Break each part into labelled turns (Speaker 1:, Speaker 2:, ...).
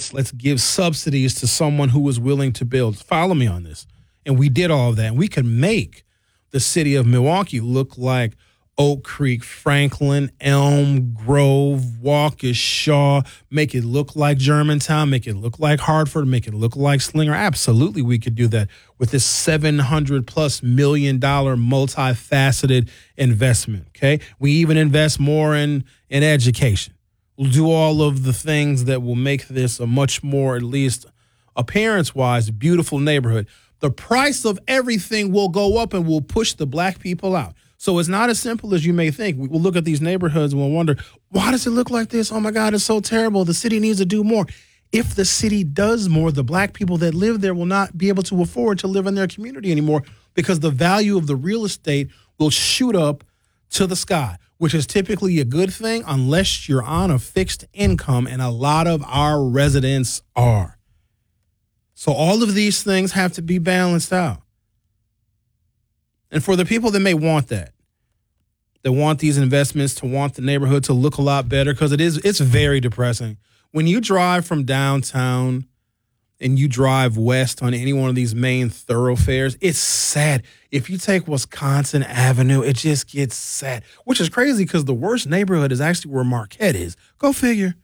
Speaker 1: let's give subsidies to someone who was willing to build. Follow me on this. And we did all of that. And we could make the city of Milwaukee look like Oak Creek, Franklin, Elm Grove, Waukesha, make it look like Germantown, make it look like Hartford, make it look like Slinger. Absolutely, we could do that with this $700+ million multifaceted investment, okay? We even invest more in education. We'll do all of the things that will make this a much more, at least appearance-wise, beautiful neighborhood. The price of everything will go up and will push the black people out. So it's not as simple as you may think. We'll look at these neighborhoods and we'll wonder, why does it look like this? Oh, my God, it's so terrible. The city needs to do more. If the city does more, the black people that live there will not be able to afford to live in their community anymore because the value of the real estate will shoot up to the sky, which is typically a good thing unless you're on a fixed income, and a lot of our residents are. So all of these things have to be balanced out. And for the people that may want that want these investments, to want the neighborhood to look a lot better, because it's very depressing. When you drive from downtown and you drive west on any one of these main thoroughfares, it's sad. If you take Wisconsin Avenue, it just gets sad, which is crazy because the worst neighborhood is actually where Marquette is. Go figure.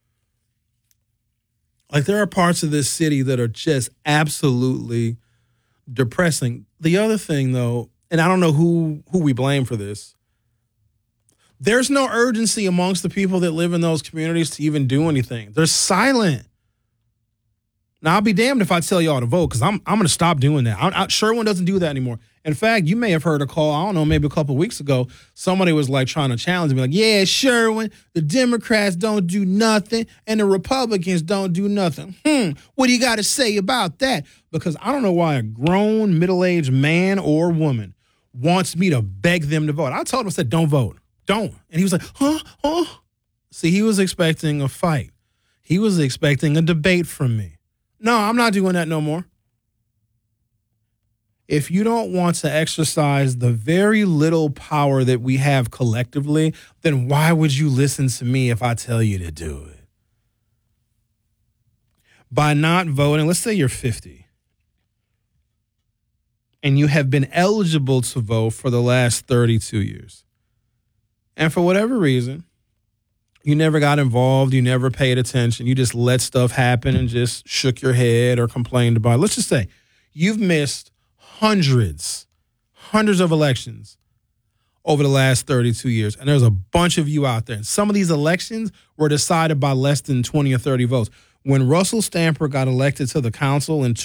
Speaker 1: Like, there are parts of this city that are just absolutely depressing. The other thing, though, and I don't know who we blame for this, there's no urgency amongst the people that live in those communities to even do anything. They're silent. Now, I'll be damned if I tell y'all to vote, because I'm going to stop doing that. Sherwin doesn't do that anymore. In fact, you may have heard a call, I don't know, maybe a couple of weeks ago, somebody was like trying to challenge me, like, yeah, Sherwin, the Democrats don't do nothing and the Republicans don't do nothing. What do you got to say about that? Because I don't know why a grown middle-aged man or woman wants me to beg them to vote. I told him, I said, don't vote. Don't. And he was like, huh? See, he was expecting a fight. He was expecting a debate from me. No, I'm not doing that no more. If you don't want to exercise the very little power that we have collectively, then why would you listen to me if I tell you to do it? By not voting, let's say you're 50 and you have been eligible to vote for the last 32 years. And for whatever reason, you never got involved, you never paid attention, you just let stuff happen and just shook your head or complained about it. Let's just say you've missed hundreds of elections over the last 32 years. And there's a bunch of you out there. And some of these elections were decided by less than 20 or 30 votes. When Russell Stamper got elected to the council in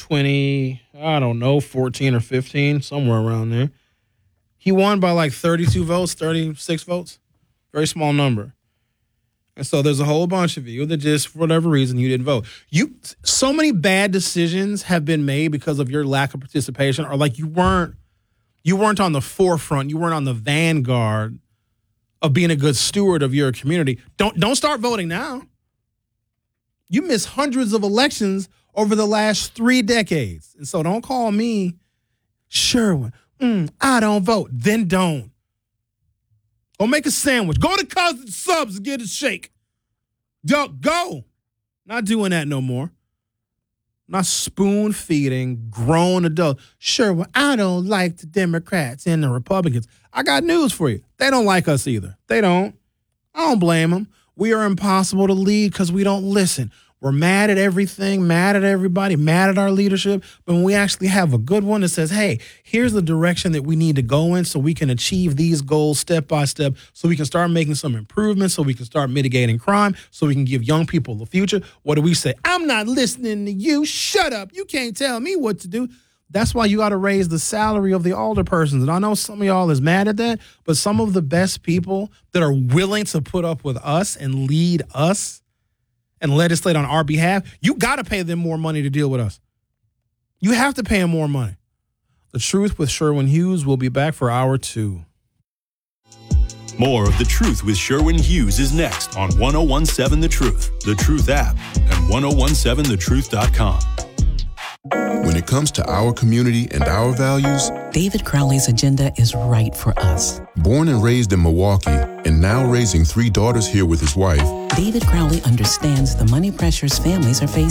Speaker 1: 14 or 15, somewhere around there, he won by like 32 votes, 36 votes. Very small number. And so there's a whole bunch of you that just, for whatever reason, you didn't vote. So many bad decisions have been made because of your lack of participation, or like you weren't on the forefront, you weren't on the vanguard of being a good steward of your community. Don't start voting now. You missed hundreds of elections over the last 3 decades. And so don't call me Sherwin. I don't vote. Then don't. Go make a sandwich. Go to Cousin Subs and get a shake. Go. Not doing that no more. Not spoon feeding grown adults. Sure, I don't like the Democrats and the Republicans. I got news for you. They don't like us either. They don't. I don't blame them. We are impossible to lead because we don't listen. We're mad at everything, mad at everybody, mad at our leadership. But when we actually have a good one that says, hey, here's the direction that we need to go in so we can achieve these goals step by step, so we can start making some improvements, so we can start mitigating crime, so we can give young people the future. What do we say? I'm not listening to you. Shut up. You can't tell me what to do. That's why you got to raise the salary of the older persons. And I know some of y'all is mad at that, but some of the best people that are willing to put up with us and lead us and legislate on our behalf, you got to pay them more money to deal with us. You have to pay them more money. The Truth with Sherwin Hughes will be back for hour 2.
Speaker 2: More of The Truth with Sherwin Hughes is next on 1017 The Truth, The Truth app, and 1017thetruth.com.
Speaker 3: When it comes to our community and our values,
Speaker 4: David Crowley's agenda is right for us.
Speaker 3: Born and raised in Milwaukee and now raising 3 daughters here with his wife,
Speaker 4: David Crowley understands the money pressures families are facing.